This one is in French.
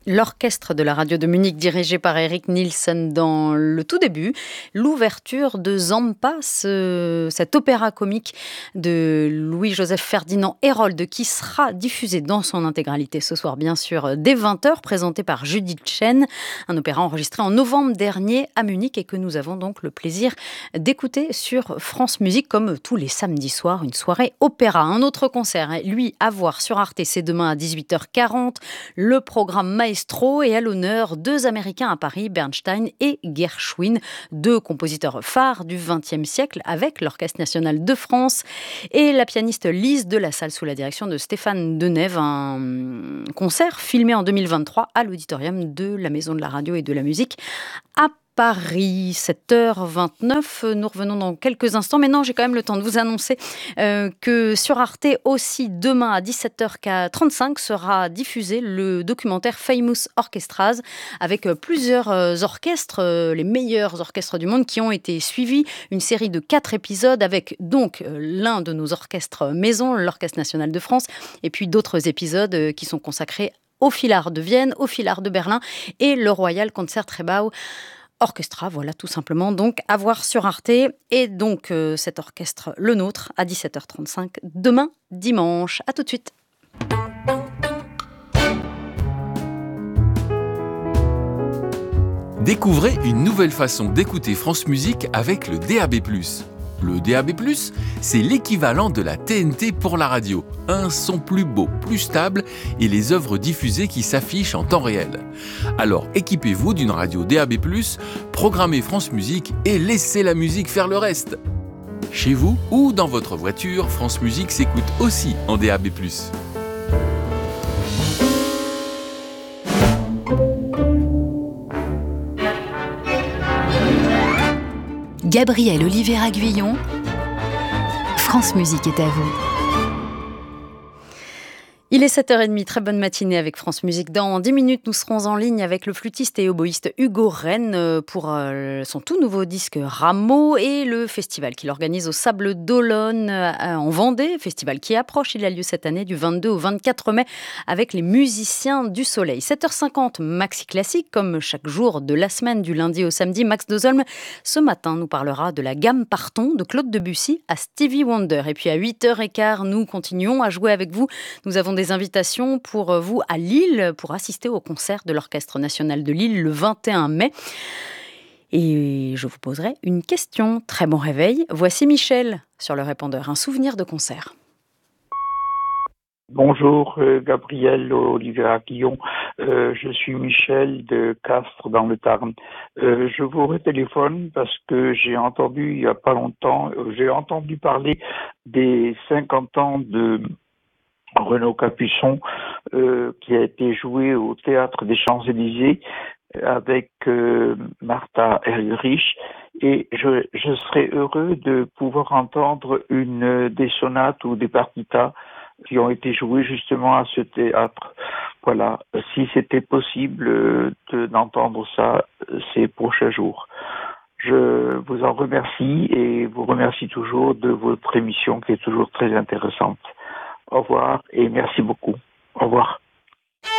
L'orchestre de la radio de Munich dirigé par Eric Nielsen dans le tout début, l'ouverture de Zampa, cet opéra comique de Louis-Joseph Ferdinand Hérold qui sera diffusé dans son intégralité ce soir bien sûr dès 20h, présenté par Judith Chen, un opéra enregistré en novembre dernier à Munich et que nous avons donc le plaisir d'écouter sur France Musique comme tous les samedis soirs, une soirée opéra. Un autre concert, lui à voir sur Arte, c'est demain à 18h40, le programme Maestro et à l'honneur deux Américains à Paris, Bernstein et Gershwin, deux compositeurs phares du XXe siècle avec l'Orchestre national de France et la pianiste Lise de la Salle sous la direction de Stéphane Denève. Un concert filmé en 2023 à l'auditorium de la Maison de la Radio et de la Musique à Paris, 7h29. Nous revenons dans quelques instants. Mais non, j'ai quand même le temps de vous annoncer que sur Arte aussi, demain à 17h35 sera diffusé le documentaire Famous Orchestras avec plusieurs orchestres, les meilleurs orchestres du monde qui ont été suivis. Une série de 4 épisodes avec donc l'un de nos orchestres maison, l'Orchestre national de France, et puis d'autres épisodes qui sont consacrés au Philhar de Vienne, au Philhar de Berlin et le Royal Concertgebouw Orchestra, voilà tout simplement, donc à voir sur Arte et donc cet orchestre le nôtre à 17h35 demain dimanche. À tout de suite. Découvrez une nouvelle façon d'écouter France Musique avec le DAB+. Le DAB+, c'est l'équivalent de la TNT pour la radio. Un son plus beau, plus stable et les œuvres diffusées qui s'affichent en temps réel. Alors équipez-vous d'une radio DAB+, programmez France Musique et laissez la musique faire le reste. Chez vous ou dans votre voiture, France Musique s'écoute aussi en DAB+. Gabriel Oliveira-Guyon, France Musique est à vous. Il est 7h30, très bonne matinée avec France Musique. Dans 10 minutes, nous serons en ligne avec le flûtiste et oboïste Hugo Rennes pour son tout nouveau disque Rameau et le festival qu'il organise au Sable d'Olonne en Vendée. Festival qui approche, il a lieu cette année du 22 au 24 mai avec les musiciens du Soleil. 7h50, Maxi Classique, comme chaque jour de la semaine, du lundi au samedi. Max Dozolm, ce matin, nous parlera de la gamme Partons de Claude Debussy à Stevie Wonder. Et puis à 8h15, nous continuons à jouer avec vous. Nous avons des invitations pour vous à Lille pour assister au concert de l'Orchestre national de Lille le 21 mai. Et je vous poserai une question. Très bon réveil. Voici Michel sur le répondeur. Un souvenir de concert. Bonjour Gabriel Oliveira-Guyon, je suis Michel de Castres dans le Tarn. Je vous retéléphone parce que j'ai entendu il n'y a pas longtemps, j'ai entendu parler des 50 ans de Renaud Capuçon qui a été joué au Théâtre des Champs-Élysées avec Martha Errich et je serais heureux de pouvoir entendre une des sonates ou des partitas qui ont été jouées justement à ce théâtre. Voilà, si c'était possible d'entendre ça ces prochains jours. Je vous en remercie et vous remercie toujours de votre émission qui est toujours très intéressante. Au revoir et merci beaucoup. Au revoir.